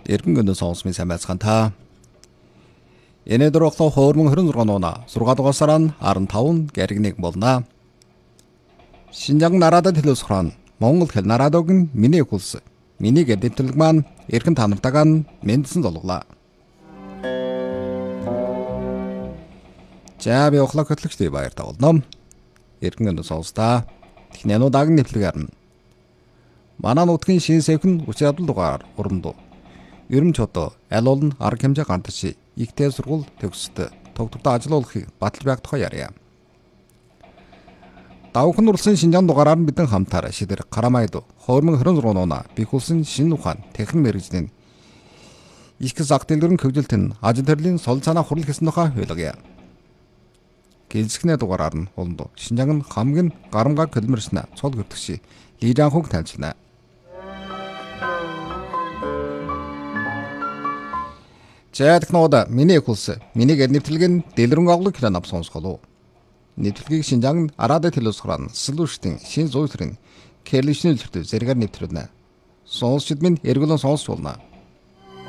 Эргэн өнөө сонсмын сайн байцгаана та. Энэдэр оглоо хөөрмөн 26 нууна 6 дугаар сарын 15 гэрэг 1 болно. Шинжаан нарадад хэлэлцэхран Монгол хэл нарадог нь миний хөлс. Миний гэдэвтлэг маань эрхэн танартагаа мэдсэн золглоо. За би оглоо хөтлөгчтэй баяр тавуулна. Эргэн өнөө сонстаа. Технэнуудаг нэвлэгээр нь. Манай нутгийн шин сэвхэн 30 дугаар уран дуу. Ерөмч одоо аль олон арга хэмжээ гардаж ихтэй сургууль төгсөд тогтвортой ажиллуулахыг батал байх тухай ярья. Давхан урсан Шинжаан дугаараар нь бидэн хамтаар шидэр Карамайд хоормон 26 нууна бихүүлсэн шинэ ухаан техник мэргэжлийн их зах дэлгэрэн хөгжилтэн ажил төрлийн сол цаанаа хурал хийсэн тухай ойлгоё. Гэлцгнээ дугаараар нь холонд Шинжаан хамгийн гарамгай килмэрснэ цол гэртгши лижан хог танилцна. За технологи миний хөлс. Миний гэр нэвтрэлгийн дэлгэрэн оглог хилэн ав сонсголоо. Нэвтрэлгийг Шинжаан араад хэлэлцэхран солиушдын шин зүйсрийн кэрлишний үлдэрт зэрэгээр нэвтрүүлнэ. Сонсчид минь эргэлэн сонсч болно.